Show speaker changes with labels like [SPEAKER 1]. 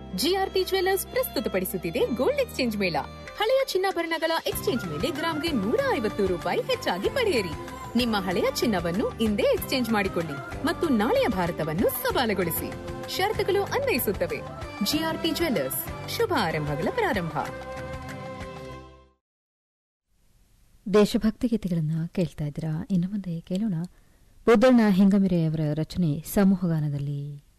[SPEAKER 1] GRT jewellers ಪ್ರಸ್ತುತಪಡಿಸುತ್ತಿದೆ gold exchange ಮೇಳ. ಹಳೆಯ ಚಿನ್ನಾಭರಣಗಳ ಎಕ್ಸ್ಚೇಂಜ್ ಮೇಲೆ ಗ್ರಾಂಗೆ ₹150 ಹೆಚ್ಚಾಗಿ ಪಡೆಯಿರಿ. ನಿಮ್ಮ ಹಳೆಯ ಚಿನ್ನವನ್ನು ಇಂದೇ ಎಕ್ಸ್ಚೇಂಜ್ ಮಾಡಿಕೊಳ್ಳಿ ಮತ್ತು ನಾಳೆಯ ಭಾರತವನ್ನು ಸವಾಲುಗೊಳಿಸಿ. ಷರತ್ತುಗಳು ಅನ್ವಯಿಸುತ್ತವೆ. ಜಿಆರ್ಟಿ ಜ್ಯುವೆಲ್ಲರ್ಸ್, ಶುಭ ಆರಂಭಗಳ ಪ್ರಾರಂಭ.
[SPEAKER 2] ದೇಶಭಕ್ತಿ ಗೀತೆಗಳನ್ನು ಕೇಳ್ತಾ ಇದ್ದೀರಾ. ಇನ್ನು ಮುಂದೆ ಕೇಳೋಣ ಬುದ್ದಣ್ಣ ಹಿಂಗಮಿರೆಯವರ ರಚನೆ ಸಮೂಹಗಾನದಲ್ಲಿ.